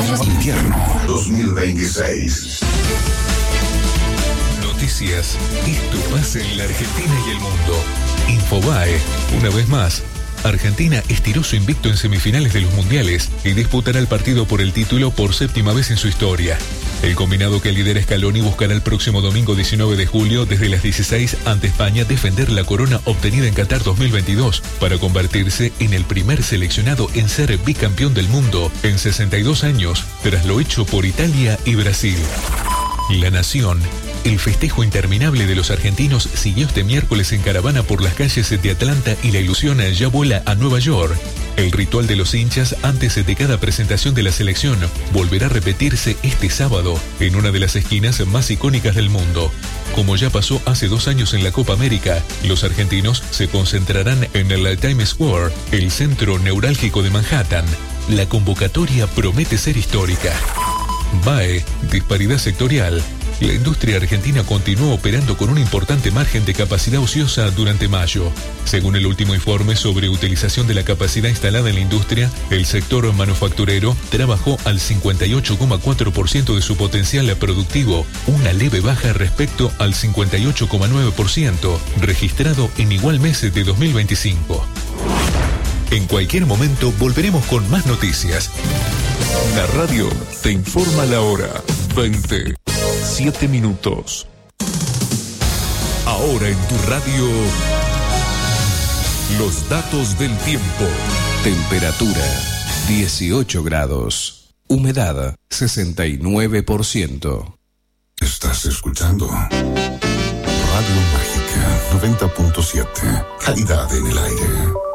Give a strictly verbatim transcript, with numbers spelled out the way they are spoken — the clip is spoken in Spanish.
Invierno dos mil veintiséis. Noticias. Esto pasa en la Argentina y el mundo. Infobae. Una vez más, Argentina estiró su invicto en semifinales de los mundiales y disputará el partido por el título por séptima vez en su historia. El combinado que lidera Scaloni buscará el próximo domingo diecinueve de julio desde las dieciséis ante España defender la corona obtenida en Qatar dos mil veintidós para convertirse en el primer seleccionado en ser bicampeón del mundo en sesenta y dos años tras lo hecho por Italia y Brasil. La Nación. El festejo interminable de los argentinos siguió este miércoles en caravana por las calles de Atlanta y la ilusión ya vuela a Nueva York. El ritual de los hinchas antes de cada presentación de la selección volverá a repetirse este sábado en una de las esquinas más icónicas del mundo. Como ya pasó hace dos años en la Copa América, los argentinos se concentrarán en el Times Square, el centro neurálgico de Manhattan. La convocatoria promete ser histórica. B A E, disparidad sectorial. La industria argentina continuó operando con un importante margen de capacidad ociosa durante mayo. Según el último informe sobre utilización de la capacidad instalada en la industria, el sector manufacturero trabajó al cincuenta y ocho coma cuatro por ciento de su potencial productivo, una leve baja respecto al cincuenta y ocho coma nueve por ciento registrado en igual mes de dos mil veinticinco. En cualquier momento volveremos con más noticias. La radio te informa la hora. veinte, siete minutos. Ahora en tu radio, los datos del tiempo. Temperatura dieciocho grados. Humedad sesenta y nueve por ciento. Estás escuchando Radio Mágica noventa punto siete. Calidad en el aire.